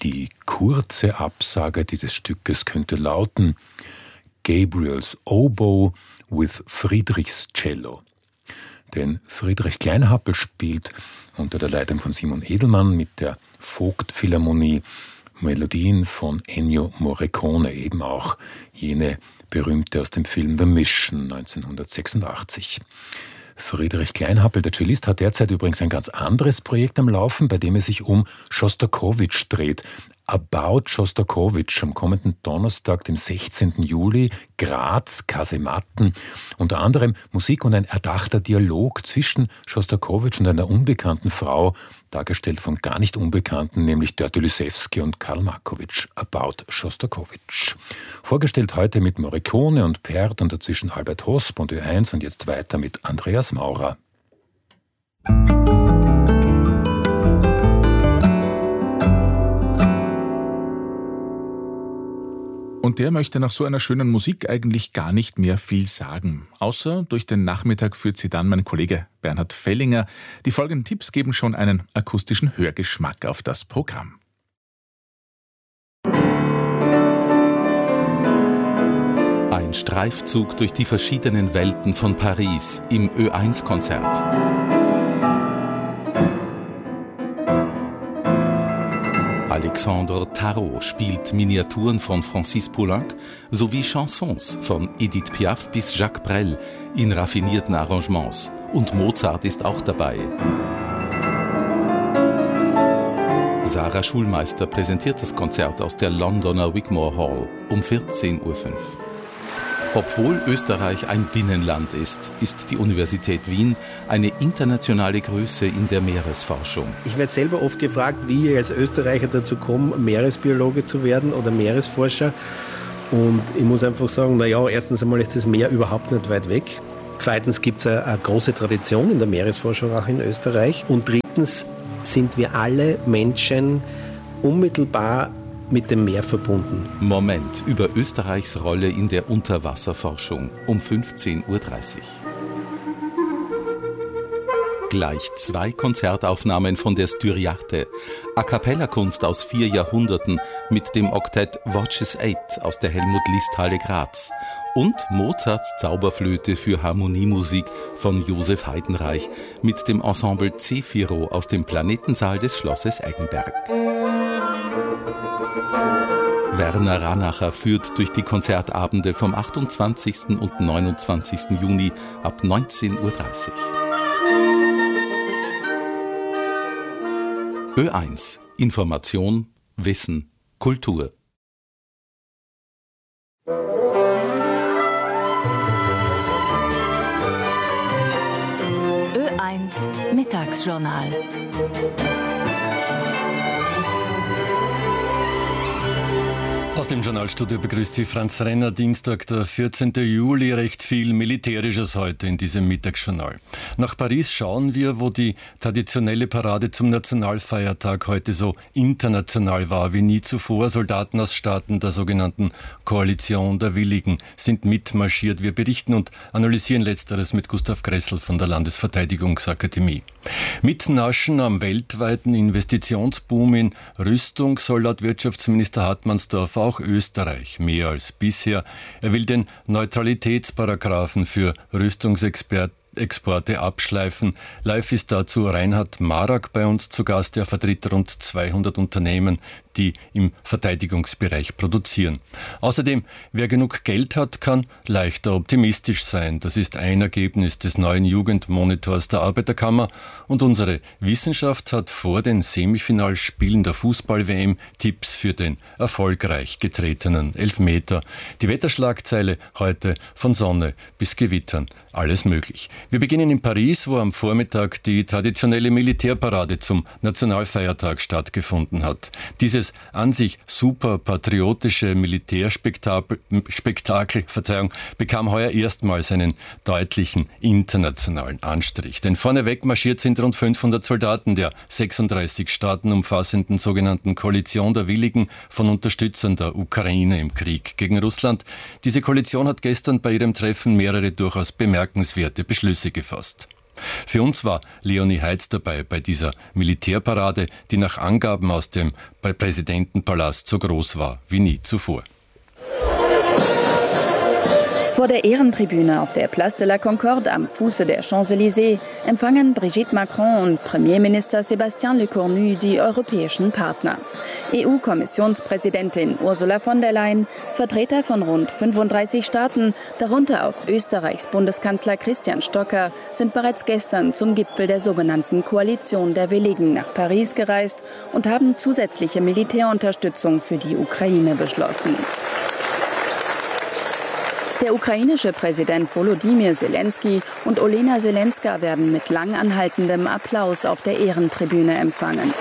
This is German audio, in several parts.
Die kurze Absage dieses Stückes könnte lauten: Gabriel's Oboe with Friedrichs Cello. Denn Friedrich Kleinhappel spielt unter der Leitung von Simon Edelmann mit der Vogt-Philharmonie Melodien von Ennio Morricone, eben auch jene berühmte aus dem Film The Mission 1986. Friedrich Kleinhappel, der Cellist, hat derzeit übrigens ein ganz anderes Projekt am Laufen, bei dem es sich um Schostakowitsch dreht. About Schostakowitsch am kommenden Donnerstag, dem 16. Juli, Graz, Kasematten. Unter anderem Musik und ein erdachter Dialog zwischen Schostakowitsch und einer unbekannten Frau, dargestellt von gar nicht Unbekannten, nämlich Dörte Lysewski und Karl Markowitsch. About Schostakowitsch. Vorgestellt heute mit Morricone und Pärt und dazwischen Albert Hosp und Ö1 und jetzt weiter mit Andreas Maurer. Und der möchte nach so einer schönen Musik eigentlich gar nicht mehr viel sagen. Außer durch den Nachmittag führt sie dann mein Kollege Bernhard Fellinger. Die folgenden Tipps geben schon einen akustischen Hörgeschmack auf das Programm. Ein Streifzug durch die verschiedenen Welten von Paris im Ö1-Konzert. Alexandre Tarot spielt Miniaturen von Francis Poulenc sowie Chansons von Edith Piaf bis Jacques Brel in raffinierten Arrangements. Und Mozart ist auch dabei. Sarah Schulmeister präsentiert das Konzert aus der Londoner Wigmore Hall um 14.05 Uhr. Obwohl Österreich ein Binnenland ist, ist die Universität Wien eine internationale Größe in der Meeresforschung. Ich werde selber oft gefragt, wie ich als Österreicher dazu komme, Meeresbiologe zu werden oder Meeresforscher. Und ich muss einfach sagen, erstens einmal ist das Meer überhaupt nicht weit weg. Zweitens gibt es eine große Tradition in der Meeresforschung auch in Österreich. Und drittens sind wir alle Menschen unmittelbar mit dem Meer verbunden. Moment über Österreichs Rolle in der Unterwasserforschung um 15.30 Uhr. Gleich 2 Konzertaufnahmen von der Styriarte, A-Cappella-Kunst aus 4 Jahrhunderten mit dem Oktett Voces 8 aus der Helmut-List-Halle Graz und Mozarts Zauberflöte für Harmoniemusik von Josef Heidenreich mit dem Ensemble Zefiro aus dem Planetensaal des Schlosses Eggenberg. Werner Ranacher führt durch die Konzertabende vom 28. und 29. Juni ab 19.30 Uhr. Ö1 – Information, Wissen, Kultur. Ö1 Mittagsjournal. Aus dem Journalstudio begrüßt Sie Franz Renner. Dienstag, der 14. Juli, recht viel Militärisches heute in diesem Mittagsjournal. Nach Paris schauen wir, wo die traditionelle Parade zum Nationalfeiertag heute so international war wie nie zuvor. Soldaten aus Staaten der sogenannten Koalition der Willigen sind mitmarschiert. Wir berichten und analysieren Letzteres mit Gustav Gressel von der Landesverteidigungsakademie. Mitnaschen am weltweiten Investitionsboom in Rüstung soll laut Wirtschaftsminister Hartmannsdorf auch Österreich mehr als bisher. Er will den Neutralitätsparagraphen für Rüstungsexporte abschleifen. Live ist dazu Reinhard Marak bei uns zu Gast. Er vertritt rund 200 Unternehmen, die im Verteidigungsbereich produzieren. Außerdem, wer genug Geld hat, kann leichter optimistisch sein. Das ist ein Ergebnis des neuen Jugendmonitors der Arbeiterkammer. Und unsere Wissenschaft hat vor den Semifinalspielen der Fußball-WM Tipps für den erfolgreich getretenen Elfmeter. Die Wetterschlagzeile heute von Sonne bis Gewittern. Alles möglich. Wir beginnen in Paris, wo am Vormittag die traditionelle Militärparade zum Nationalfeiertag stattgefunden hat. Dieses an sich super patriotische Militärspektakel bekam heuer erstmals einen deutlichen internationalen Anstrich. Denn vorneweg marschiert sind rund 500 Soldaten der 36 Staaten umfassenden sogenannten Koalition der Willigen von Unterstützern der Ukraine im Krieg gegen Russland. Diese Koalition hat gestern bei ihrem Treffen mehrere durchaus bemerkenswerte Beschlüsse gefasst. Für uns war Leonie Heitz dabei bei dieser Militärparade, die nach Angaben aus dem Präsidentenpalast so groß war wie nie zuvor. Vor der Ehrentribüne auf der Place de la Concorde am Fuße der Champs-Élysées empfangen Brigitte Macron und Premierminister Sébastien Lecornu die europäischen Partner. EU-Kommissionspräsidentin Ursula von der Leyen, Vertreter von rund 35 Staaten, darunter auch Österreichs Bundeskanzler Christian Stocker, sind bereits gestern zum Gipfel der sogenannten Koalition der Willigen nach Paris gereist und haben zusätzliche Militärunterstützung für die Ukraine beschlossen. Der ukrainische Präsident Volodymyr Zelensky und Olena Zelenska werden mit lang anhaltendem Applaus auf der Ehrentribüne empfangen.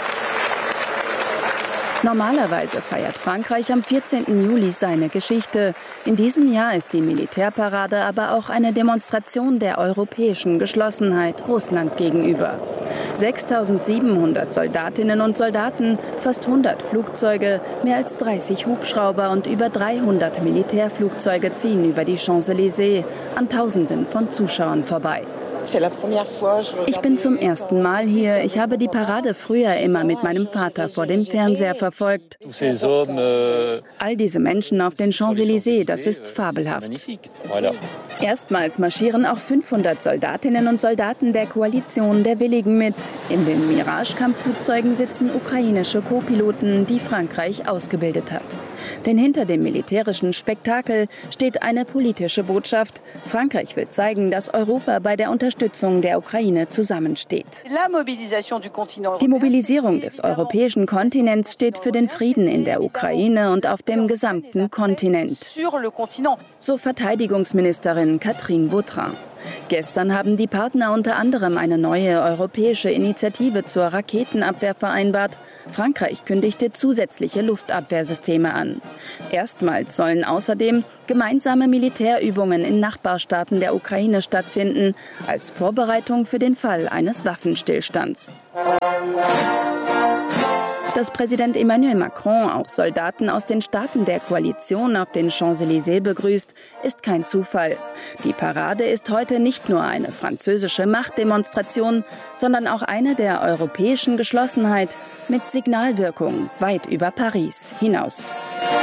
Normalerweise feiert Frankreich am 14. Juli seine Geschichte. In diesem Jahr ist die Militärparade aber auch eine Demonstration der europäischen Geschlossenheit Russland gegenüber. 6.700 Soldatinnen und Soldaten, fast 100 Flugzeuge, mehr als 30 Hubschrauber und über 300 Militärflugzeuge ziehen über die Champs-Élysées an Tausenden von Zuschauern vorbei. Ich bin zum ersten Mal hier. Ich habe die Parade früher immer mit meinem Vater vor dem Fernseher verfolgt. All diese Menschen auf den Champs-Élysées, das ist fabelhaft. Erstmals marschieren auch 500 Soldatinnen und Soldaten der Koalition der Willigen mit. In den Mirage-Kampfflugzeugen sitzen ukrainische Co-Piloten, die Frankreich ausgebildet hat. Denn hinter dem militärischen Spektakel steht eine politische Botschaft. Frankreich will zeigen, dass Europa bei der Unterstützung der Ukraine zusammensteht. Die Mobilisierung des europäischen Kontinents steht für den Frieden in der Ukraine und auf dem gesamten Kontinent. So Verteidigungsministerin Catherine Vautrin. Gestern haben die Partner unter anderem eine neue europäische Initiative zur Raketenabwehr vereinbart. Frankreich kündigte zusätzliche Luftabwehrsysteme an. Erstmals sollen außerdem gemeinsame Militärübungen in Nachbarstaaten der Ukraine stattfinden, als Vorbereitung für den Fall eines Waffenstillstands. Dass Präsident Emmanuel Macron auch Soldaten aus den Staaten der Koalition auf den Champs-Élysées begrüßt, ist kein Zufall. Die Parade ist heute nicht nur eine französische Machtdemonstration, sondern auch eine der europäischen Geschlossenheit mit Signalwirkung weit über Paris hinaus.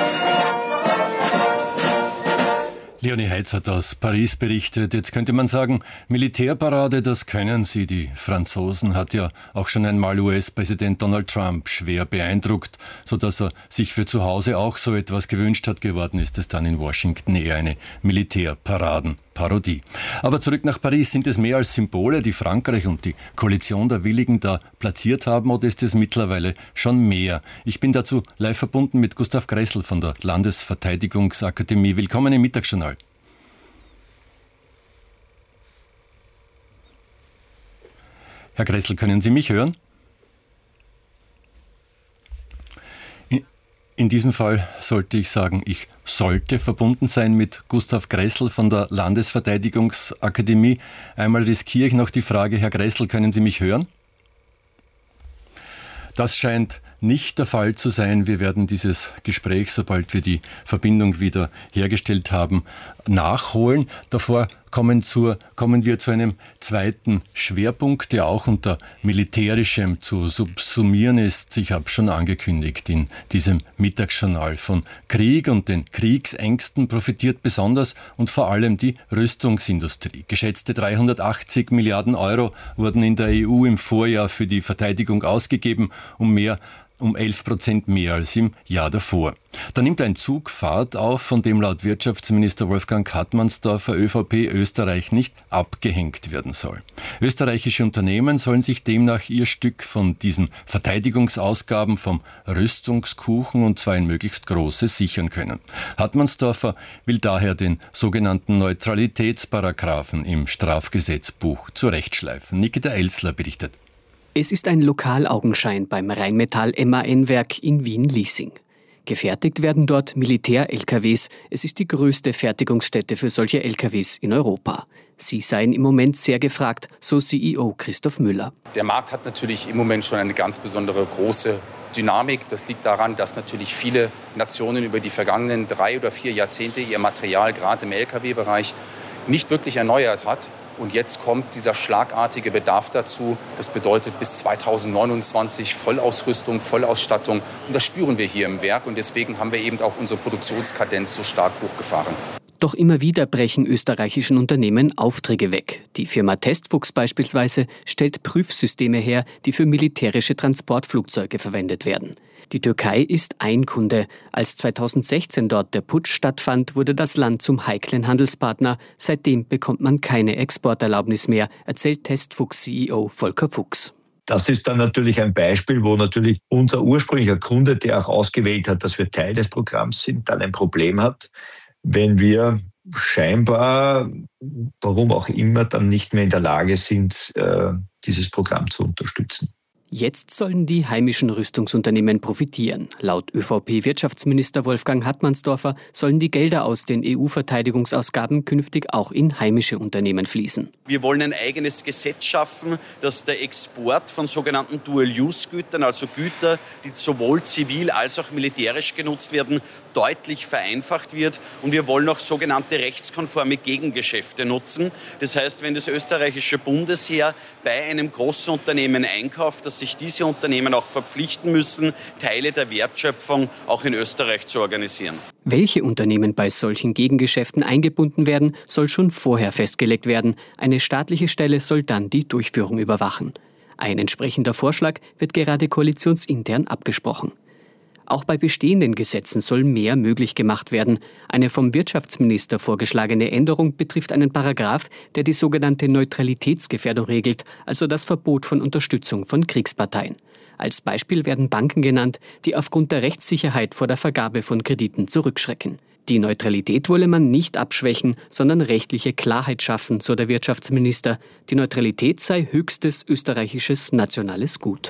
Leonie Heitz hat aus Paris berichtet. Jetzt könnte man sagen, Militärparade, das können sie. Die Franzosen hat ja auch schon einmal US-Präsident Donald Trump schwer beeindruckt, sodass er sich für zu Hause auch so etwas gewünscht hat. Geworden ist es dann in Washington eher eine Militärparadenparodie. Aber zurück nach Paris. Sind es mehr als Symbole, die Frankreich und die Koalition der Willigen da platziert haben, oder ist es mittlerweile schon mehr? Ich bin dazu live verbunden mit Gustav Gressel von der Landesverteidigungsakademie. Willkommen im Mittagsjournal. Herr Gressel, können Sie mich hören? In diesem Fall sollte ich sagen, ich sollte verbunden sein mit Gustav Gressel von der Landesverteidigungsakademie. Einmal riskiere ich noch die Frage, Herr Gressel, können Sie mich hören? Das scheint nicht der Fall zu sein. Wir werden dieses Gespräch, sobald wir die Verbindung wieder hergestellt haben, nachholen. Davor kommen wir zu einem zweiten Schwerpunkt, der auch unter militärischem zu subsumieren ist. Ich habe schon angekündigt, in diesem Mittagsjournal von Krieg und den Kriegsängsten profitiert besonders und vor allem die Rüstungsindustrie. Geschätzte 380 Milliarden Euro wurden in der EU im Vorjahr für die Verteidigung ausgegeben, um 11% mehr als im Jahr davor. Da nimmt ein Zug Fahrt auf, von dem laut Wirtschaftsminister Wolfgang Hartmannsdorfer ÖVP Österreich nicht abgehängt werden soll. Österreichische Unternehmen sollen sich demnach ihr Stück von diesen Verteidigungsausgaben vom Rüstungskuchen, und zwar ein möglichst großes, sichern können. Hartmannsdorfer will daher den sogenannten Neutralitätsparagraphen im Strafgesetzbuch zurechtschleifen. Nikita Elsler berichtet. Es ist ein Lokalaugenschein beim Rheinmetall MAN-Werk in Wien-Liesing. Gefertigt werden dort Militär-LKWs. Es ist die größte Fertigungsstätte für solche LKWs in Europa. Sie seien im Moment sehr gefragt, so CEO Christoph Müller. Der Markt hat natürlich im Moment schon eine ganz besondere große Dynamik. Das liegt daran, dass natürlich viele Nationen über die vergangenen 3 oder 4 Jahrzehnte ihr Material gerade im LKW-Bereich nicht wirklich erneuert hat. Und jetzt kommt dieser schlagartige Bedarf dazu. Das bedeutet bis 2029 Vollausrüstung, Vollausstattung. Und das spüren wir hier im Werk. Und deswegen haben wir eben auch unsere Produktionskadenz so stark hochgefahren. Doch immer wieder brechen österreichischen Unternehmen Aufträge weg. Die Firma Testfuchs beispielsweise stellt Prüfsysteme her, die für militärische Transportflugzeuge verwendet werden. Die Türkei ist ein Kunde. Als 2016 dort der Putsch stattfand, wurde das Land zum heiklen Handelspartner. Seitdem bekommt man keine Exporterlaubnis mehr, erzählt Testfuchs-CEO Volker Fuchs. Das ist dann natürlich ein Beispiel, wo natürlich unser ursprünglicher Kunde, der auch ausgewählt hat, dass wir Teil des Programms sind, dann ein Problem hat, wenn wir scheinbar, warum auch immer, dann nicht mehr in der Lage sind, dieses Programm zu unterstützen. Jetzt sollen die heimischen Rüstungsunternehmen profitieren. Laut ÖVP-Wirtschaftsminister Wolfgang Hartmannsdorfer sollen die Gelder aus den EU-Verteidigungsausgaben künftig auch in heimische Unternehmen fließen. Wir wollen ein eigenes Gesetz schaffen, dass der Export von sogenannten Dual-Use-Gütern, also Güter, die sowohl zivil als auch militärisch genutzt werden, deutlich vereinfacht wird. Und wir wollen auch sogenannte rechtskonforme Gegengeschäfte nutzen. Das heißt, wenn das österreichische Bundesheer bei einem großen Unternehmen einkauft, dass sich diese Unternehmen auch verpflichten müssen, Teile der Wertschöpfung auch in Österreich zu organisieren. Welche Unternehmen bei solchen Gegengeschäften eingebunden werden, soll schon vorher festgelegt werden. Eine staatliche Stelle soll dann die Durchführung überwachen. Ein entsprechender Vorschlag wird gerade koalitionsintern abgesprochen. Auch bei bestehenden Gesetzen soll mehr möglich gemacht werden. Eine vom Wirtschaftsminister vorgeschlagene Änderung betrifft einen Paragraph, der die sogenannte Neutralitätsgefährdung regelt, also das Verbot von Unterstützung von Kriegsparteien. Als Beispiel werden Banken genannt, die aufgrund der Rechtssicherheit vor der Vergabe von Krediten zurückschrecken. Die Neutralität wolle man nicht abschwächen, sondern rechtliche Klarheit schaffen, so der Wirtschaftsminister. Die Neutralität sei höchstes österreichisches nationales Gut.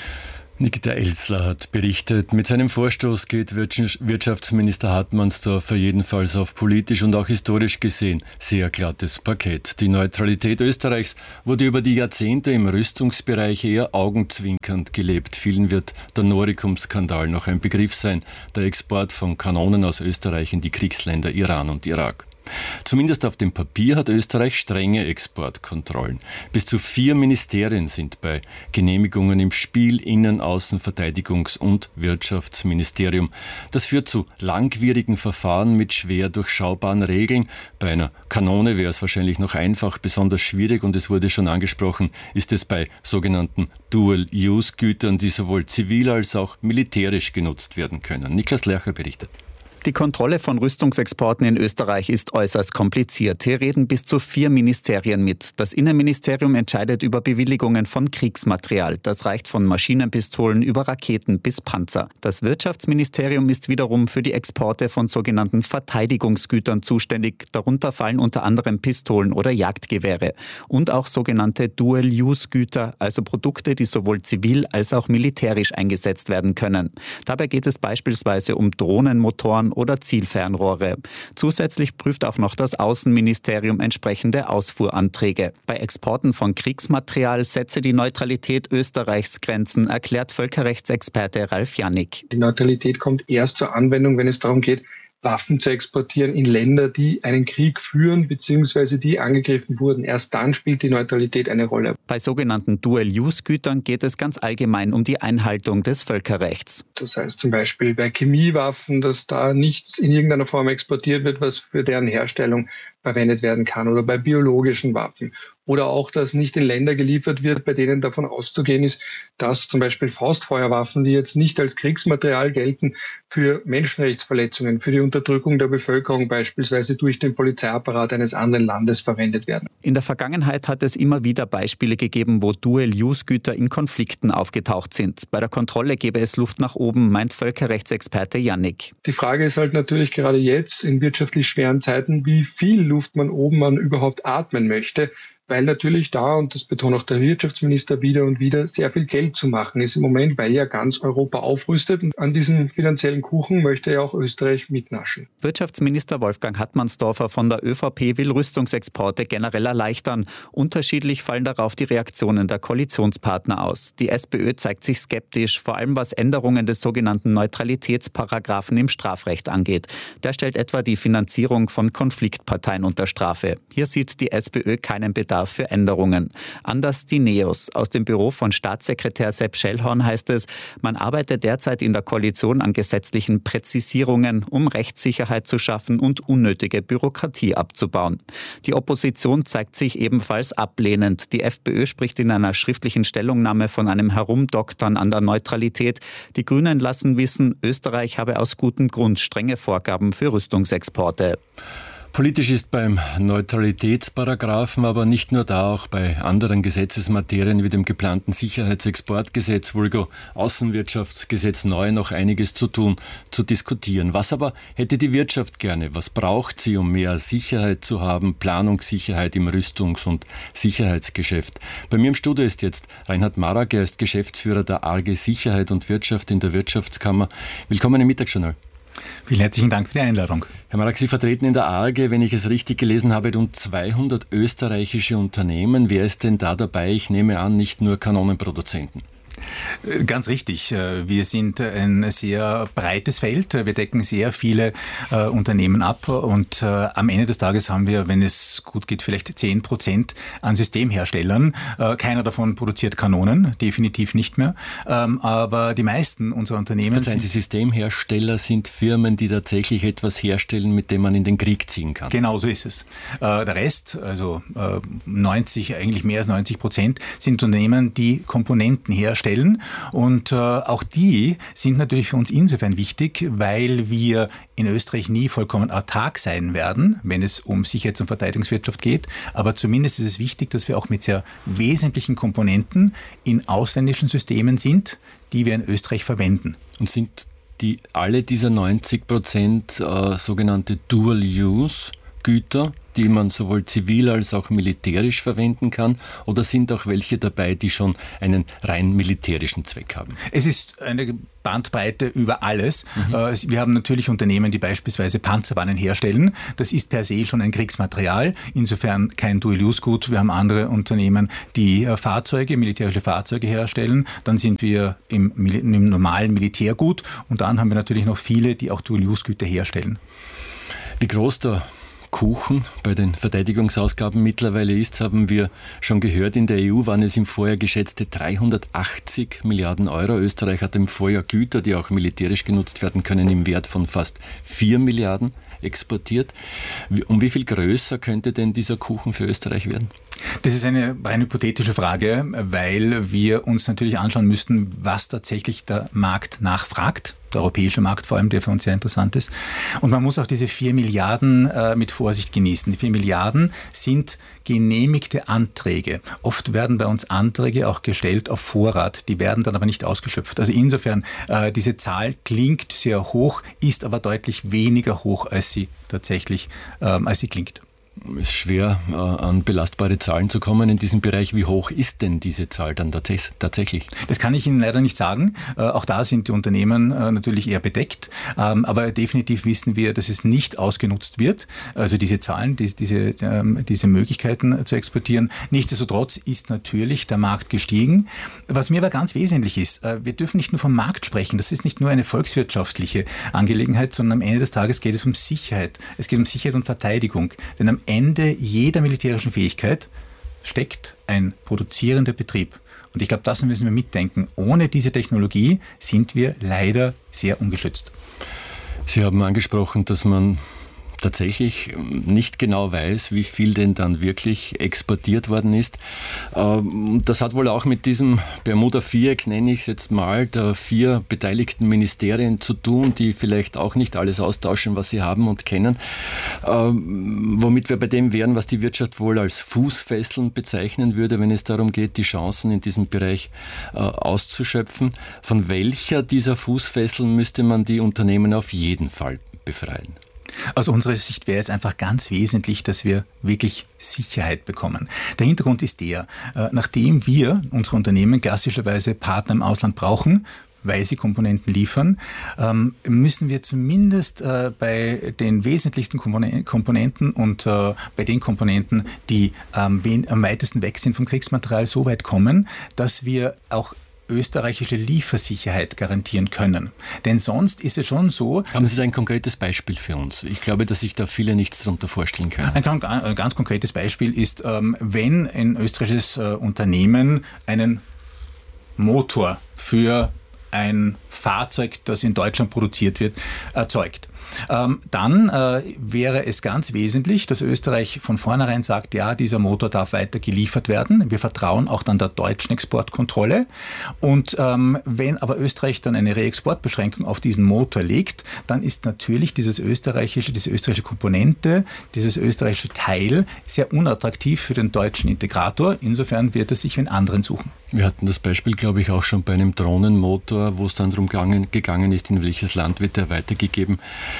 Nikita Elzler hat berichtet, mit seinem Vorstoß geht Wirtschaftsminister Hartmannsdorfer jedenfalls auf politisch und auch historisch gesehen sehr glattes Parkett. Die Neutralität Österreichs wurde über die Jahrzehnte im Rüstungsbereich eher augenzwinkernd gelebt. Vielen wird der Noricum-Skandal noch ein Begriff sein, der Export von Kanonen aus Österreich in die Kriegsländer Iran und Irak. Zumindest auf dem Papier hat Österreich strenge Exportkontrollen. Bis zu 4 Ministerien sind bei Genehmigungen im Spiel: Innen-, Außen-, Verteidigungs- und Wirtschaftsministerium. Das führt zu langwierigen Verfahren mit schwer durchschaubaren Regeln. Bei einer Kanone wäre es wahrscheinlich noch einfach, besonders schwierig, und es wurde schon angesprochen, ist es bei sogenannten Dual-Use-Gütern, die sowohl zivil als auch militärisch genutzt werden können. Niklas Lercher berichtet. Die Kontrolle von Rüstungsexporten in Österreich ist äußerst kompliziert. Hier reden bis zu 4 Ministerien mit. Das Innenministerium entscheidet über Bewilligungen von Kriegsmaterial. Das reicht von Maschinenpistolen über Raketen bis Panzer. Das Wirtschaftsministerium ist wiederum für die Exporte von sogenannten Verteidigungsgütern zuständig. Darunter fallen unter anderem Pistolen oder Jagdgewehre. Und auch sogenannte Dual-Use-Güter, also Produkte, die sowohl zivil als auch militärisch eingesetzt werden können. Dabei geht es beispielsweise um Drohnenmotoren oder Zielfernrohre. Zusätzlich prüft auch noch das Außenministerium entsprechende Ausfuhranträge. Bei Exporten von Kriegsmaterial setze die Neutralität Österreichs Grenzen, erklärt Völkerrechtsexperte Ralf Jannik. Die Neutralität kommt erst zur Anwendung, wenn es darum geht, Waffen zu exportieren in Länder, die einen Krieg führen bzw. die angegriffen wurden. Erst dann spielt die Neutralität eine Rolle. Bei sogenannten Dual-Use-Gütern geht es ganz allgemein um die Einhaltung des Völkerrechts. Das heißt zum Beispiel bei Chemiewaffen, dass da nichts in irgendeiner Form exportiert wird, was für deren Herstellung verwendet werden kann, oder bei biologischen Waffen. Oder auch, dass nicht in Länder geliefert wird, bei denen davon auszugehen ist, dass zum Beispiel Faustfeuerwaffen, die jetzt nicht als Kriegsmaterial gelten, für Menschenrechtsverletzungen, für die Unterdrückung der Bevölkerung beispielsweise durch den Polizeiapparat eines anderen Landes verwendet werden. In der Vergangenheit hat es immer wieder Beispiele gegeben, wo Dual-Use-Güter in Konflikten aufgetaucht sind. Bei der Kontrolle gäbe es Luft nach oben, meint Völkerrechtsexperte Jannik. Die Frage ist halt natürlich gerade jetzt in wirtschaftlich schweren Zeiten, wie viel Luft man oben überhaupt atmen möchte. weil natürlich da, und das betont auch der Wirtschaftsminister wieder und wieder, sehr viel Geld zu machen ist im Moment, weil ja ganz Europa aufrüstet. Und an diesem finanziellen Kuchen möchte ja auch Österreich mitnaschen. Wirtschaftsminister Wolfgang Hartmannsdorfer von der ÖVP will Rüstungsexporte generell erleichtern. Unterschiedlich fallen darauf die Reaktionen der Koalitionspartner aus. Die SPÖ zeigt sich skeptisch, vor allem was Änderungen des sogenannten Neutralitätsparagraphen im Strafrecht angeht. Der stellt etwa die Finanzierung von Konfliktparteien unter Strafe. Hier sieht die SPÖ keinen Bedarf für Änderungen. Anders die NEOS. Aus dem Büro von Staatssekretär Sepp Schellhorn heißt es, man arbeitet derzeit in der Koalition an gesetzlichen Präzisierungen, um Rechtssicherheit zu schaffen und unnötige Bürokratie abzubauen. Die Opposition zeigt sich ebenfalls ablehnend. Die FPÖ spricht in einer schriftlichen Stellungnahme von einem Herumdoktern an der Neutralität. Die Grünen lassen wissen, Österreich habe aus gutem Grund strenge Vorgaben für Rüstungsexporte. Politisch ist beim Neutralitätsparagraphen, aber nicht nur da, auch bei anderen Gesetzesmaterien wie dem geplanten Sicherheitsexportgesetz, vulgo Außenwirtschaftsgesetz neu, noch einiges zu tun, zu diskutieren. Was aber hätte die Wirtschaft gerne? Was braucht sie, um mehr Sicherheit zu haben? Planungssicherheit im Rüstungs- und Sicherheitsgeschäft. Bei mir im Studio ist jetzt Reinhard Marak, er ist Geschäftsführer der AG Sicherheit und Wirtschaft in der Wirtschaftskammer. Willkommen im Mittagsjournal. Vielen herzlichen Dank für die Einladung. Herr Marak, Sie vertreten in der AG, wenn ich es richtig gelesen habe, rund 200 österreichische Unternehmen. Wer ist denn da dabei? Ich nehme an, nicht nur Kanonenproduzenten. Ganz richtig. Wir sind ein sehr breites Feld. Wir decken sehr viele Unternehmen ab und am Ende des Tages haben wir, wenn es gut geht, vielleicht 10% an Systemherstellern. Keiner davon produziert Kanonen, definitiv nicht mehr. Aber die meisten unserer Unternehmen... Verzeihen Sie, Systemhersteller sind Firmen, die tatsächlich etwas herstellen, mit dem man in den Krieg ziehen kann. Genau so ist es. Der Rest, also 90, eigentlich mehr als 90%, sind Unternehmen, die Komponenten herstellen. Und auch die sind natürlich für uns insofern wichtig, weil wir in Österreich nie vollkommen autark sein werden, wenn es um Sicherheits- und Verteidigungswirtschaft geht. Aber zumindest ist es wichtig, dass wir auch mit sehr wesentlichen Komponenten in ausländischen Systemen sind, die wir in Österreich verwenden. Und sind alle dieser 90% sogenannte Dual-Use-Güter, die man sowohl zivil als auch militärisch verwenden kann? Oder sind auch welche dabei, die schon einen rein militärischen Zweck haben? Es ist eine Bandbreite über alles. Wir haben natürlich Unternehmen, die beispielsweise Panzerwannen herstellen. Das ist per se schon ein Kriegsmaterial, insofern kein Dual-Use-Gut. Wir haben andere Unternehmen, die militärische Fahrzeuge herstellen. Dann sind wir im normalen Militärgut und dann haben wir natürlich noch viele, die auch Dual-Use-Güter herstellen. Wie groß der Kuchen bei den Verteidigungsausgaben mittlerweile ist, haben wir schon gehört. In der EU waren es im Vorjahr geschätzte 380 Milliarden Euro. Österreich hat im Vorjahr Güter, die auch militärisch genutzt werden können, im Wert von fast 4 Milliarden exportiert. Um wie viel größer könnte denn dieser Kuchen für Österreich werden? Das ist eine rein hypothetische Frage, weil wir uns natürlich anschauen müssten, was tatsächlich der Markt nachfragt. Der europäische Markt vor allem, der für uns sehr interessant ist. Und man muss auch diese 4 Milliarden mit Vorsicht genießen. Die 4 Milliarden sind genehmigte Anträge. Oft werden bei uns Anträge auch gestellt auf Vorrat. Die werden dann aber nicht ausgeschöpft. Also insofern, diese Zahl klingt sehr hoch, ist aber deutlich weniger hoch, als sie tatsächlich klingt. Es ist schwer, an belastbare Zahlen zu kommen in diesem Bereich. Wie hoch ist denn diese Zahl dann tatsächlich? Das kann ich Ihnen leider nicht sagen. Auch da sind die Unternehmen natürlich eher bedeckt. Aber definitiv wissen wir, dass es nicht ausgenutzt wird. Also diese Zahlen, diese Möglichkeiten zu exportieren. Nichtsdestotrotz ist natürlich der Markt gestiegen. Was mir aber ganz wesentlich ist, wir dürfen nicht nur vom Markt sprechen. Das ist nicht nur eine volkswirtschaftliche Angelegenheit, sondern am Ende des Tages geht es um Sicherheit. Es geht um Sicherheit und Verteidigung. Denn am Ende jeder militärischen Fähigkeit steckt ein produzierender Betrieb. Und ich glaube, das müssen wir mitdenken. Ohne diese Technologie sind wir leider sehr ungeschützt. Sie haben angesprochen, dass man tatsächlich nicht genau weiß, wie viel denn dann wirklich exportiert worden ist. Das hat wohl auch mit diesem Bermuda-Viereck, nenne ich es jetzt mal, der 4 beteiligten Ministerien zu tun, die vielleicht auch nicht alles austauschen, was sie haben und kennen. Womit wir bei dem wären, was die Wirtschaft wohl als Fußfesseln bezeichnen würde, wenn es darum geht, die Chancen in diesem Bereich auszuschöpfen. Von welcher dieser Fußfesseln müsste man die Unternehmen auf jeden Fall befreien? Aus unserer Sicht wäre es einfach ganz wesentlich, dass wir wirklich Sicherheit bekommen. Der Hintergrund ist der, nachdem wir, unsere Unternehmen, klassischerweise Partner im Ausland brauchen, weil sie Komponenten liefern, müssen wir zumindest bei den wesentlichsten Komponenten und bei den Komponenten, die am weitesten weg sind vom Kriegsmaterial, so weit kommen, dass wir auch österreichische Liefersicherheit garantieren können. Denn sonst ist es schon so... Haben Sie da ein konkretes Beispiel für uns? Ich glaube, dass sich da viele nichts darunter vorstellen können. Ein ganz konkretes Beispiel ist, wenn ein österreichisches Unternehmen einen Motor für ein Fahrzeug, das in Deutschland produziert wird, erzeugt. Dann wäre es ganz wesentlich, dass Österreich von vornherein sagt, ja, dieser Motor darf weiter geliefert werden. Wir vertrauen auch dann der deutschen Exportkontrolle. Und wenn aber Österreich dann eine Reexportbeschränkung auf diesen Motor legt, dann ist natürlich diese österreichische Komponente, dieses österreichische Teil sehr unattraktiv für den deutschen Integrator. Insofern wird er sich einen anderen suchen. Wir hatten das Beispiel, glaube ich, auch schon bei einem Drohnenmotor, wo es dann darum gegangen ist, in welches Land wird der weitergegeben.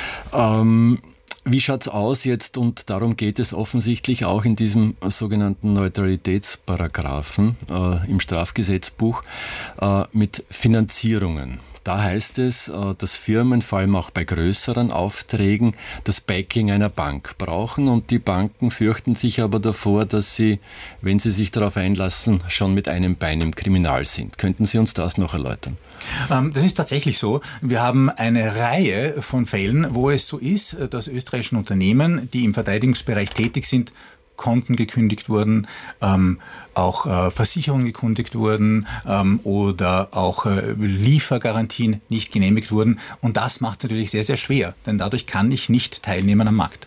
Wie schaut es aus jetzt, und darum geht es offensichtlich auch in diesem sogenannten Neutralitätsparagraphen im Strafgesetzbuch mit Finanzierungen? Da heißt es, dass Firmen, vor allem auch bei größeren Aufträgen, das Backing einer Bank brauchen, und die Banken fürchten sich aber davor, dass sie, wenn sie sich darauf einlassen, schon mit einem Bein im Kriminal sind. Könnten Sie uns das noch erläutern? Das ist tatsächlich so. Wir haben eine Reihe von Fällen, wo es so ist, dass österreichischen Unternehmen, die im Verteidigungsbereich tätig sind, Konten gekündigt wurden, auch Versicherungen gekündigt wurden oder auch Liefergarantien nicht genehmigt wurden. Und das macht es natürlich sehr, sehr schwer, denn dadurch kann ich nicht teilnehmen am Markt.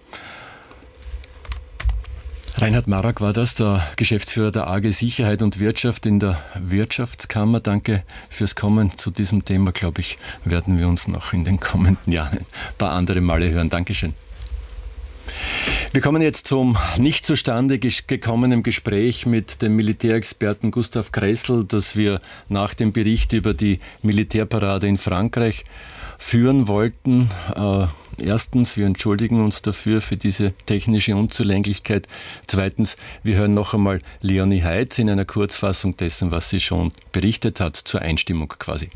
Reinhard Marak war das, der Geschäftsführer der AG Sicherheit und Wirtschaft in der Wirtschaftskammer. Danke fürs Kommen zu diesem Thema. Glaube ich, werden wir uns noch in den kommenden Jahren ein paar andere Male hören. Dankeschön. Wir kommen jetzt zum nicht zustande gekommenen Gespräch mit dem Militärexperten Gustav Gressel, das wir nach dem Bericht über die Militärparade in Frankreich führen wollten. Erstens, wir entschuldigen uns dafür für diese technische Unzulänglichkeit. Zweitens, wir hören noch einmal Leonie Heitz in einer Kurzfassung dessen, was sie schon berichtet hat, zur Einstimmung quasi.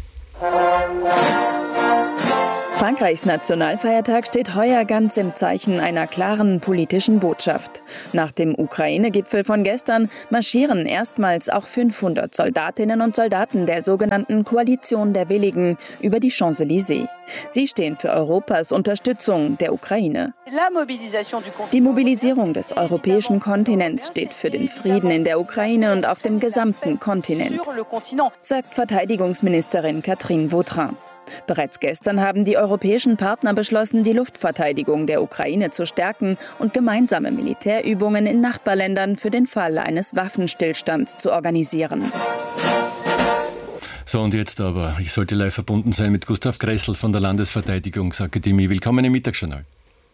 Frankreichs Nationalfeiertag steht heuer ganz im Zeichen einer klaren politischen Botschaft. Nach dem Ukraine-Gipfel von gestern marschieren erstmals auch 500 Soldatinnen und Soldaten der sogenannten Koalition der Willigen über die Champs-Élysées. Sie stehen für Europas Unterstützung der Ukraine. Die Mobilisierung des europäischen Kontinents steht für den Frieden in der Ukraine und auf dem gesamten Kontinent, sagt Verteidigungsministerin Catherine Vautrin. Bereits gestern haben die europäischen Partner beschlossen, die Luftverteidigung der Ukraine zu stärken und gemeinsame Militärübungen in Nachbarländern für den Fall eines Waffenstillstands zu organisieren. So, und jetzt aber, ich sollte live verbunden sein mit Gustav Gressel von der Landesverteidigungsakademie. Willkommen im Mittagsjournal.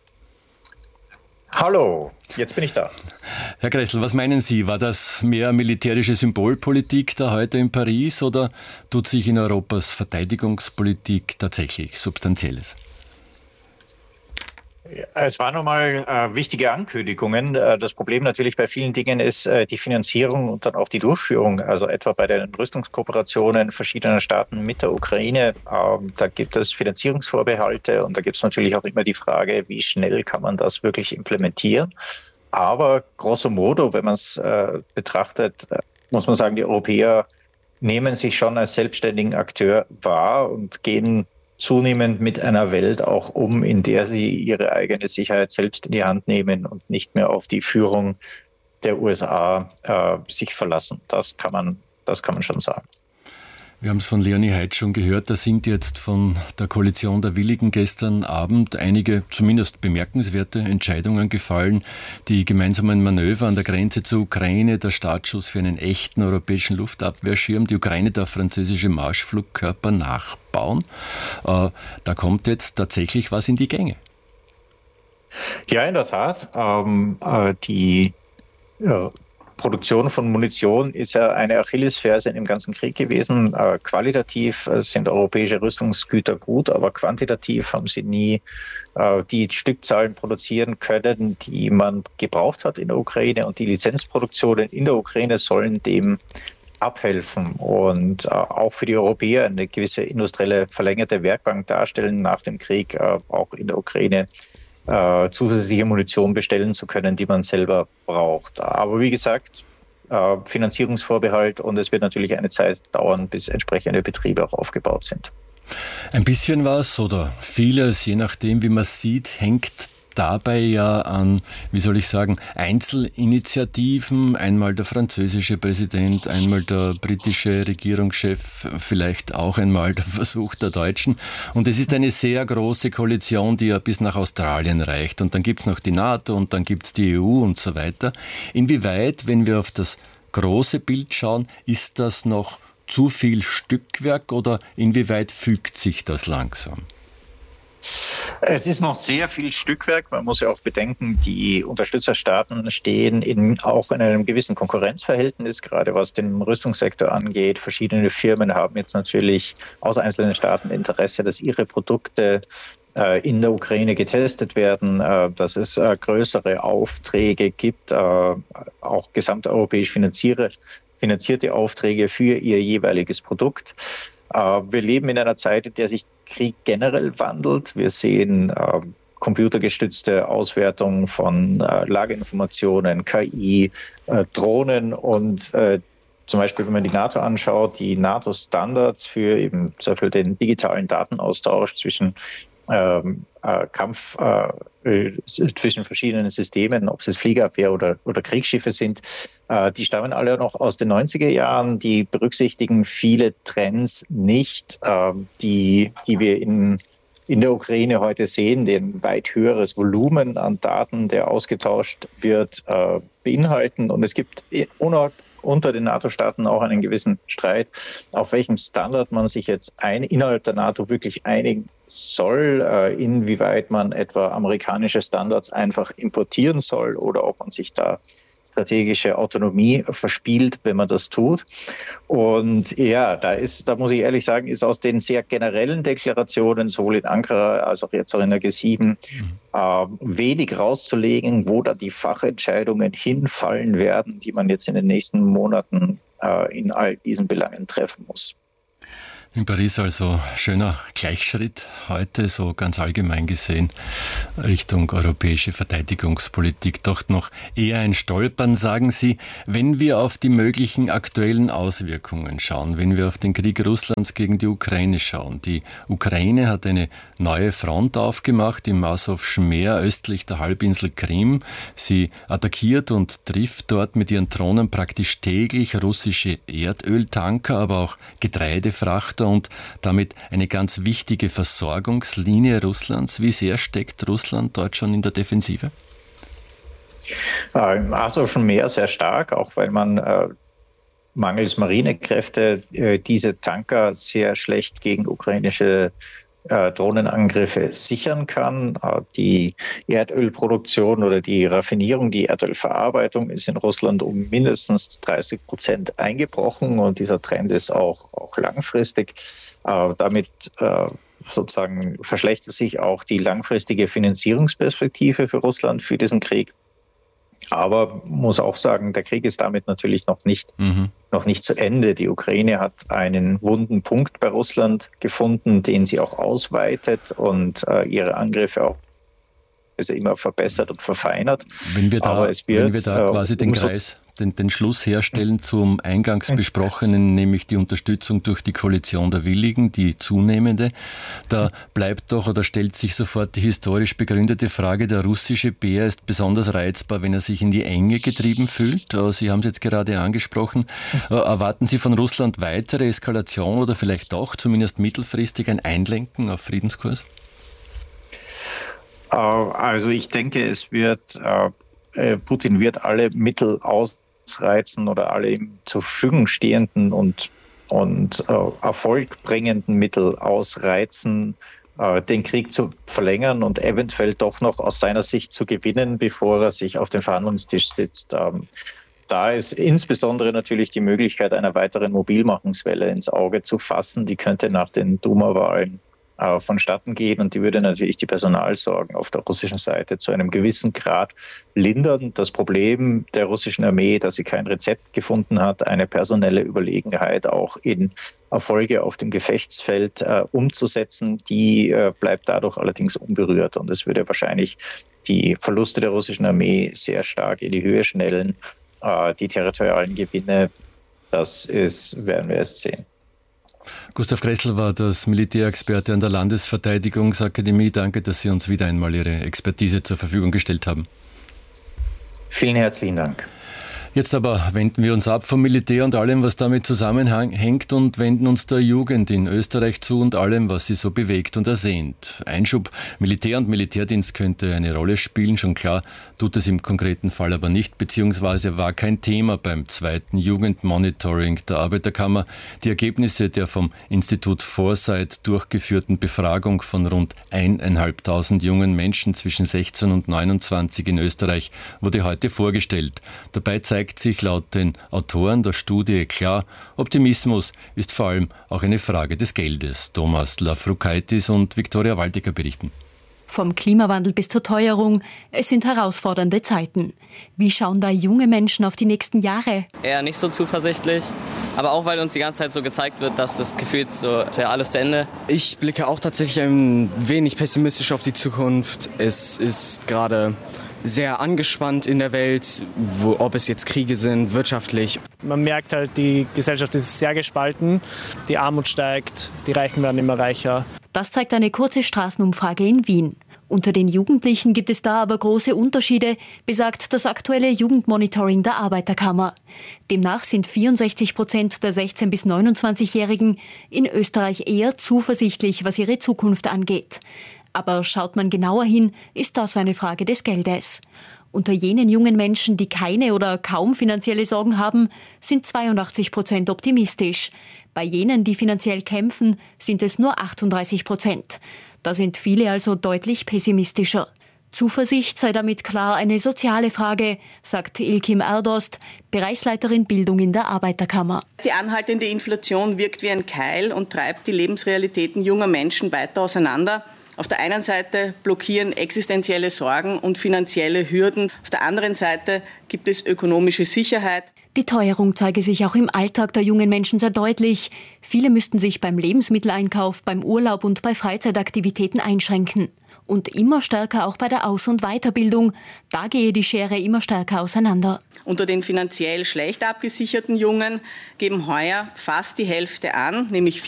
Hallo, jetzt bin ich da. Herr Gressel, was meinen Sie? War das mehr militärische Symbolpolitik da heute in Paris, oder tut sich in Europas Verteidigungspolitik tatsächlich Substanzielles? Es waren nochmal wichtige Ankündigungen. Das Problem natürlich bei vielen Dingen ist die Finanzierung und dann auch die Durchführung. Also etwa bei den Rüstungskooperationen verschiedener Staaten mit der Ukraine. Da gibt es Finanzierungsvorbehalte, und da gibt es natürlich auch immer die Frage, wie schnell kann man das wirklich implementieren. Aber grosso modo, wenn man es betrachtet, muss man sagen, die Europäer nehmen sich schon als selbstständigen Akteur wahr und gehen zunehmend mit einer Welt auch um, in der sie ihre eigene Sicherheit selbst in die Hand nehmen und nicht mehr auf die Führung der USA sich verlassen. Das kann man schon sagen. Wir haben es von Leonie Heitz schon gehört, da sind jetzt von der Koalition der Willigen gestern Abend einige zumindest bemerkenswerte Entscheidungen gefallen. Die gemeinsamen Manöver an der Grenze zur Ukraine, der Startschuss für einen echten europäischen Luftabwehrschirm. Die Ukraine darf französische Marschflugkörper nachbauen. Da kommt jetzt tatsächlich was in die Gänge. Produktion von Munition ist ja eine Achillesferse in dem ganzen Krieg gewesen. Qualitativ sind europäische Rüstungsgüter gut, aber quantitativ haben sie nie die Stückzahlen produzieren können, die man gebraucht hat in der Ukraine. Und die Lizenzproduktionen in der Ukraine sollen dem abhelfen und auch für die Europäer eine gewisse industrielle verlängerte Werkbank darstellen, nach dem Krieg auch in der Ukraine zusätzliche Munition bestellen zu können, die man selber braucht. Aber wie gesagt, Finanzierungsvorbehalt, und es wird natürlich eine Zeit dauern, bis entsprechende Betriebe auch aufgebaut sind. Ein bisschen was oder vieles, je nachdem, wie man sieht, hängt dabei ja an, wie soll ich sagen, Einzelinitiativen, einmal der französische Präsident, einmal der britische Regierungschef, vielleicht auch einmal der Versuch der Deutschen. Und es ist eine sehr große Koalition, die ja bis nach Australien reicht. Und dann gibt es noch die NATO und dann gibt es die EU und so weiter. Inwieweit, wenn wir auf das große Bild schauen, ist das noch zu viel Stückwerk oder inwieweit fügt sich das langsam? Es ist noch sehr viel Stückwerk. Man muss ja auch bedenken, die Unterstützerstaaten stehen auch in einem gewissen Konkurrenzverhältnis, gerade was den Rüstungssektor angeht. Verschiedene Firmen haben jetzt natürlich aus einzelnen Staaten Interesse, dass ihre Produkte in der Ukraine getestet werden, dass es größere Aufträge gibt, auch gesamteuropäisch finanzierte Aufträge für ihr jeweiliges Produkt. Wir leben in einer Zeit, in der sich Krieg generell wandelt. Wir sehen computergestützte Auswertung von Lageinformationen, KI, Drohnen und zum Beispiel, wenn man die NATO anschaut, die NATO-Standards für eben zum Beispiel den digitalen Datenaustausch zwischen zwischen verschiedenen Systemen, ob es Fliegerabwehr oder Kriegsschiffe sind, die stammen alle noch aus den 90er Jahren. Die berücksichtigen viele Trends nicht, die wir in der Ukraine heute sehen, den weit höheres Volumen an Daten, der ausgetauscht wird, beinhalten. Und es gibt unter den NATO-Staaten auch einen gewissen Streit, auf welchem Standard man sich jetzt innerhalb der NATO wirklich einigen soll, inwieweit man etwa amerikanische Standards einfach importieren soll oder ob man sich da strategische Autonomie verspielt, wenn man das tut. Und ja, da muss ich ehrlich sagen, ist aus den sehr generellen Deklarationen, sowohl in Ankara als auch jetzt auch in der G7, wenig rauszulegen, wo da die Fachentscheidungen hinfallen werden, die man jetzt in den nächsten Monaten in all diesen Belangen treffen muss. In Paris also schöner Gleichschritt heute, so ganz allgemein gesehen, Richtung europäische Verteidigungspolitik. Doch noch eher ein Stolpern, sagen Sie, wenn wir auf die möglichen aktuellen Auswirkungen schauen, wenn wir auf den Krieg Russlands gegen die Ukraine schauen. Die Ukraine hat eine neue Front aufgemacht im Asowschen Meer östlich der Halbinsel Krim. Sie attackiert und trifft dort mit ihren Drohnen praktisch täglich russische Erdöltanker, aber auch Getreidefrachter und damit eine ganz wichtige Versorgungslinie Russlands. Wie sehr steckt Russland dort schon in der Defensive? Im Asowschen Meer sehr stark, auch weil man mangels Marinekräfte diese Tanker sehr schlecht gegen ukrainische Drohnenangriffe sichern kann. Die Erdölproduktion oder die Raffinierung, die Erdölverarbeitung ist in Russland um mindestens 30% eingebrochen und dieser Trend ist auch langfristig. Damit sozusagen verschlechtert sich auch die langfristige Finanzierungsperspektive für Russland für diesen Krieg. Aber muss auch sagen, der Krieg ist damit natürlich noch nicht zu Ende. Die Ukraine hat einen wunden Punkt bei Russland gefunden, den sie auch ausweitet und ihre Angriffe auch immer verbessert und verfeinert. Wenn wir da quasi den Kreis, den Schluss herstellen zum eingangs besprochenen, nämlich die Unterstützung durch die Koalition der Willigen, die zunehmende, da bleibt doch oder stellt sich sofort die historisch begründete Frage, der russische Bär ist besonders reizbar, wenn er sich in die Enge getrieben fühlt. Sie haben es jetzt gerade angesprochen. Erwarten Sie von Russland weitere Eskalation oder vielleicht auch zumindest mittelfristig ein Einlenken auf Friedenskurs? Also ich denke, Putin wird alle Mittel ausreizen oder alle ihm zur Verfügung stehenden und erfolgbringenden Mittel ausreizen, den Krieg zu verlängern und eventuell doch noch aus seiner Sicht zu gewinnen, bevor er sich auf den Verhandlungstisch sitzt. Da ist insbesondere natürlich die Möglichkeit einer weiteren Mobilmachungswelle ins Auge zu fassen. Die könnte nach den Duma-Wahlen vonstatten gehen und die würde natürlich die Personalsorgen auf der russischen Seite zu einem gewissen Grad lindern. Das Problem der russischen Armee, dass sie kein Rezept gefunden hat, eine personelle Überlegenheit auch in Erfolge auf dem Gefechtsfeld umzusetzen, die bleibt dadurch allerdings unberührt und es würde wahrscheinlich die Verluste der russischen Armee sehr stark in die Höhe schnellen. Die territorialen Gewinne, werden wir erst sehen. Gustav Gressel war das Militärexperte an der Landesverteidigungsakademie. Danke, dass Sie uns wieder einmal Ihre Expertise zur Verfügung gestellt haben. Vielen herzlichen Dank. Jetzt aber wenden wir uns ab vom Militär und allem, was damit zusammenhängt und wenden uns der Jugend in Österreich zu und allem, was sie so bewegt und ersehnt. Einschub, Militär und Militärdienst könnte eine Rolle spielen, schon klar, tut es im konkreten Fall aber nicht, beziehungsweise war kein Thema beim zweiten Jugendmonitoring der Arbeiterkammer. Die Ergebnisse der vom Institut Foresight durchgeführten Befragung von rund 1.500 jungen Menschen zwischen 16 und 29 in Österreich wurde heute vorgestellt. Dabei zeigt sich laut den Autoren der Studie klar, Optimismus ist vor allem auch eine Frage des Geldes. Thomas Lafroukaitis und Viktoria Waldecker berichten. Vom Klimawandel bis zur Teuerung, es sind herausfordernde Zeiten. Wie schauen da junge Menschen auf die nächsten Jahre? Eher nicht so zuversichtlich, aber auch weil uns die ganze Zeit so gezeigt wird, dass das gefühlt so alles zu Ende. Ich blicke auch tatsächlich ein wenig pessimistisch auf die Zukunft. Es ist gerade sehr angespannt in der Welt, ob es jetzt Kriege sind, wirtschaftlich. Man merkt halt, die Gesellschaft ist sehr gespalten, die Armut steigt, die Reichen werden immer reicher. Das zeigt eine kurze Straßenumfrage in Wien. Unter den Jugendlichen gibt es da aber große Unterschiede, besagt das aktuelle Jugendmonitoring der Arbeiterkammer. Demnach sind 64% der 16- bis 29-Jährigen in Österreich eher zuversichtlich, was ihre Zukunft angeht. Aber schaut man genauer hin, ist das eine Frage des Geldes. Unter jenen jungen Menschen, die keine oder kaum finanzielle Sorgen haben, sind 82% optimistisch. Bei jenen, die finanziell kämpfen, sind es nur 38%. Da sind viele also deutlich pessimistischer. Zuversicht sei damit klar eine soziale Frage, sagt Ilkim Erdost, Bereichsleiterin Bildung in der Arbeiterkammer. Die anhaltende Inflation wirkt wie ein Keil und treibt die Lebensrealitäten junger Menschen weiter auseinander. Auf der einen Seite blockieren existenzielle Sorgen und finanzielle Hürden. Auf der anderen Seite gibt es ökonomische Sicherheit. Die Teuerung zeige sich auch im Alltag der jungen Menschen sehr deutlich. Viele müssten sich beim Lebensmitteleinkauf, beim Urlaub und bei Freizeitaktivitäten einschränken. Und immer stärker auch bei der Aus- und Weiterbildung. Da gehe die Schere immer stärker auseinander. Unter den finanziell schlecht abgesicherten Jungen geben heuer fast die Hälfte an, nämlich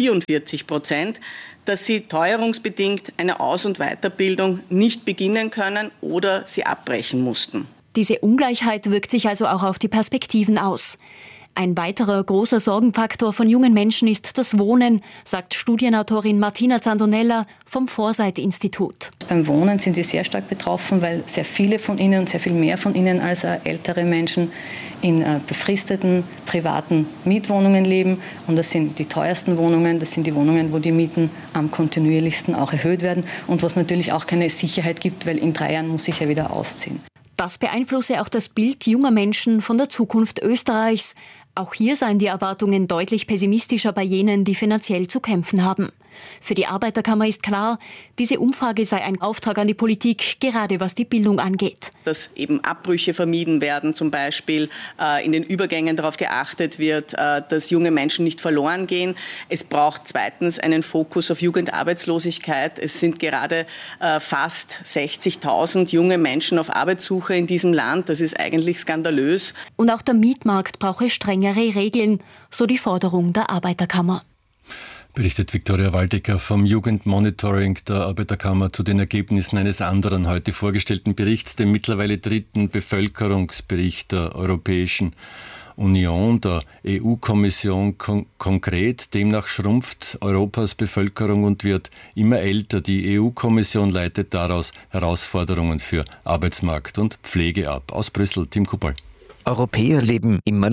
44%, dass sie teuerungsbedingt eine Aus- und Weiterbildung nicht beginnen können oder sie abbrechen mussten. Diese Ungleichheit wirkt sich also auch auf die Perspektiven aus. Ein weiterer großer Sorgenfaktor von jungen Menschen ist das Wohnen, sagt Studienautorin Martina Zandonella vom Foresight-Institut. Beim Wohnen sind sie sehr stark betroffen, weil sehr viele von ihnen, sehr viel mehr von ihnen als ältere Menschen in befristeten, privaten Mietwohnungen leben. Und das sind die teuersten Wohnungen, das sind die Wohnungen, wo die Mieten am kontinuierlichsten auch erhöht werden und was natürlich auch keine Sicherheit gibt, weil in 3 Jahren muss ich ja wieder ausziehen. Das beeinflusse auch das Bild junger Menschen von der Zukunft Österreichs. Auch hier seien die Erwartungen deutlich pessimistischer bei jenen, die finanziell zu kämpfen haben. Für die Arbeiterkammer ist klar, diese Umfrage sei ein Auftrag an die Politik, gerade was die Bildung angeht. Dass eben Abbrüche vermieden werden, zum Beispiel in den Übergängen darauf geachtet wird, dass junge Menschen nicht verloren gehen. Es braucht zweitens einen Fokus auf Jugendarbeitslosigkeit. Es sind gerade fast 60.000 junge Menschen auf Arbeitssuche in diesem Land. Das ist eigentlich skandalös. Und auch der Mietmarkt brauche strengere Regeln, so die Forderung der Arbeiterkammer. Berichtet Viktoria Waldecker vom Jugendmonitoring der Arbeiterkammer zu den Ergebnissen eines anderen heute vorgestellten Berichts, dem mittlerweile 3. Bevölkerungsbericht der Europäischen Union, der EU-Kommission konkret. Demnach schrumpft Europas Bevölkerung und wird immer älter. Die EU-Kommission leitet daraus Herausforderungen für Arbeitsmarkt und Pflege ab. Aus Brüssel, Tim Kuppel. Europäer leben immer länger.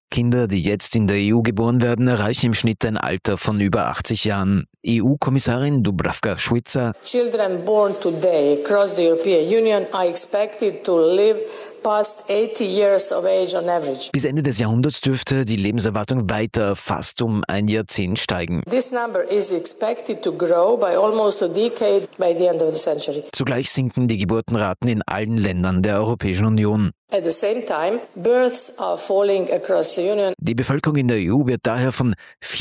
Kinder, die jetzt in der EU geboren werden, erreichen im Schnitt ein Alter von über 80 Jahren. EU-Kommissarin Dubravka-Šuica: Children born today across the European Union are expected to live past 80 years of age on average. Bis Ende des Jahrhunderts dürfte die Lebenserwartung weiter fast um ein Jahrzehnt steigen. This number is expected to grow by almost a decade by the end of the century. Zugleich sinken die Geburtenraten in allen Ländern der Europäischen Union. At the same time, births are falling across the Union. Die Bevölkerung in der EU wird daher von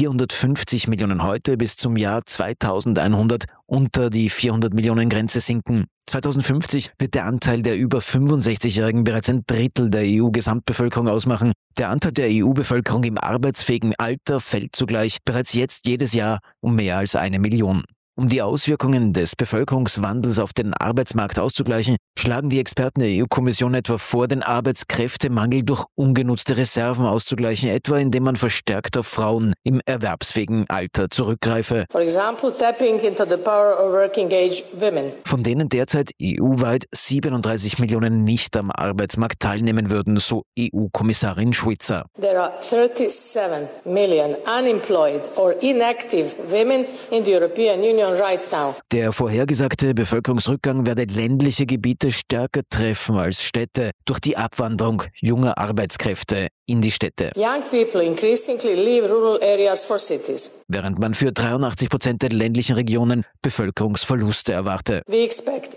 450 Millionen heute bis zum Jahr 2100 unter die 400 Millionen Grenze sinken. 2050 wird der Anteil der über 65-Jährigen bereits ein Drittel der EU-Gesamtbevölkerung ausmachen. Der Anteil der EU-Bevölkerung im arbeitsfähigen Alter fällt zugleich bereits jetzt jedes Jahr um mehr als 1 Million. Um die Auswirkungen des Bevölkerungswandels auf den Arbeitsmarkt auszugleichen, schlagen die Experten der EU-Kommission etwa vor, den Arbeitskräftemangel durch ungenutzte Reserven auszugleichen, etwa indem man verstärkt auf Frauen im erwerbsfähigen Alter zurückgreife. For example, tapping into the power of working age women. Von denen derzeit EU-weit 37 Millionen nicht am Arbeitsmarkt teilnehmen würden, so EU-Kommissarin Šuica. There are 37 million unemployed or inactive women in the European Union. Der vorhergesagte Bevölkerungsrückgang werde ländliche Gebiete stärker treffen als Städte durch die Abwanderung junger Arbeitskräfte in die Städte. Young people increasingly leave rural areas for cities. Während man für 83% der ländlichen Regionen Bevölkerungsverluste erwarte. We expect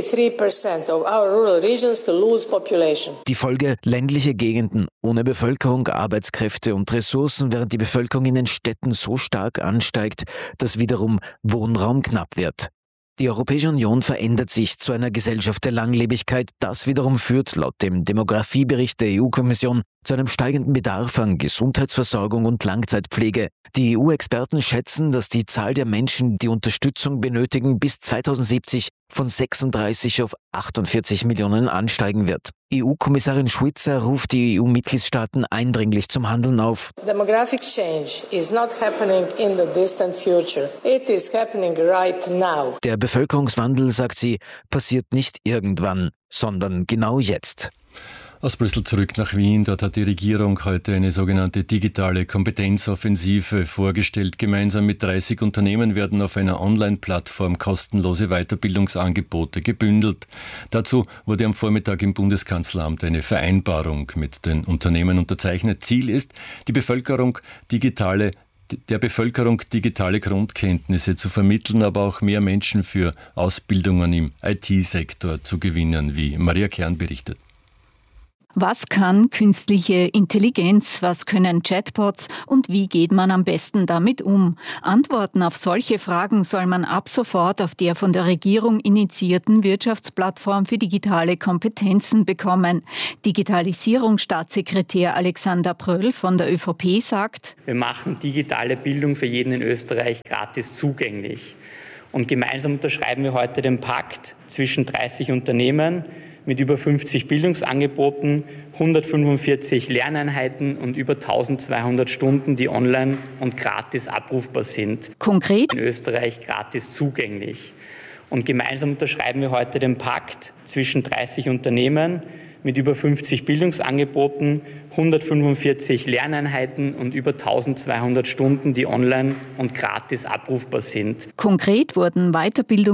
83% of our rural regions to lose population. Die Folge: ländliche Gegenden ohne Bevölkerung, Arbeitskräfte und Ressourcen, während die Bevölkerung in den Städten so stark ansteigt, dass wiederum Wohnraum knapp wird. Die Europäische Union verändert sich zu einer Gesellschaft der Langlebigkeit. Das wiederum führt laut dem Demografiebericht der EU-Kommission zu einem steigenden Bedarf an Gesundheitsversorgung und Langzeitpflege. Die EU-Experten schätzen, dass die Zahl der Menschen, die Unterstützung benötigen, bis 2070 von 36 auf 48 Millionen ansteigen wird. EU-Kommissarin Šuica ruft die EU-Mitgliedstaaten eindringlich zum Handeln auf. Demographic change is not happening in the distant future. It is happening right now. Der Bevölkerungswandel, sagt sie, passiert nicht irgendwann, sondern genau jetzt. Aus Brüssel zurück nach Wien. Dort hat die Regierung heute eine sogenannte digitale Kompetenzoffensive vorgestellt. Gemeinsam mit 30 Unternehmen werden auf einer Online-Plattform kostenlose Weiterbildungsangebote gebündelt. Dazu wurde am Vormittag im Bundeskanzleramt eine Vereinbarung mit den Unternehmen unterzeichnet. Ziel ist, der Bevölkerung digitale Grundkenntnisse zu vermitteln, aber auch mehr Menschen für Ausbildungen im IT-Sektor zu gewinnen, wie Maria Kern berichtet. Was kann künstliche Intelligenz, was können Chatbots und wie geht man am besten damit um? Antworten auf solche Fragen soll man ab sofort auf der von der Regierung initiierten Wirtschaftsplattform für digitale Kompetenzen bekommen. Digitalisierungsstaatssekretär Alexander Pröll von der ÖVP sagt: Wir machen digitale Bildung für jeden in Österreich gratis zugänglich. Und gemeinsam unterschreiben wir heute den Pakt zwischen 30 Unternehmen mit über 50 Bildungsangeboten, 145 Lerneinheiten und über 1200 Stunden, die online und gratis abrufbar sind. Konkret? In Österreich gratis zugänglich. Und gemeinsam unterschreiben wir heute den Pakt zwischen 30 Unternehmen mit über 50 Bildungsangeboten, 145 Lerneinheiten und über 1200 Stunden, die online und gratis abrufbar sind. Konkret wurden Weiterbildung